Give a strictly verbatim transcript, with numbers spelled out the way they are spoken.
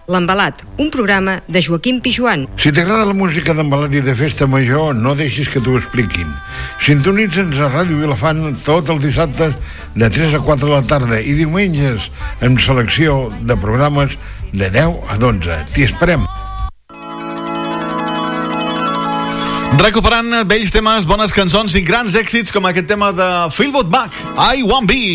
L'Embalat, un programa de Joaquim Pijuan. Si t'agrada la música d'embalat i de festa major, no deixis que t'ho expliquin. Sintonitza'ns a Ràdio Vilafant tots els dissabtes de tres a quatre de la tarda i diumenges amb selecció de programes de deu a dotze. T'hi esperem. Recuperant vells temes, bones cançons i grans èxits com aquest tema de Fleetwood Mac, I Want Be.